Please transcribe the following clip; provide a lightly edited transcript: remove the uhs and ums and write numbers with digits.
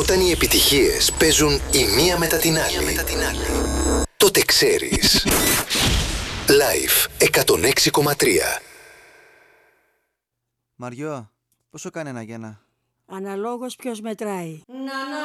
Όταν οι επιτυχίες παίζουν η μία μετά την άλλη, τότε ξέρεις. Live 106,3. Μαριό, πόσο κάνει ένα γένα? Αναλόγως ποιος μετράει.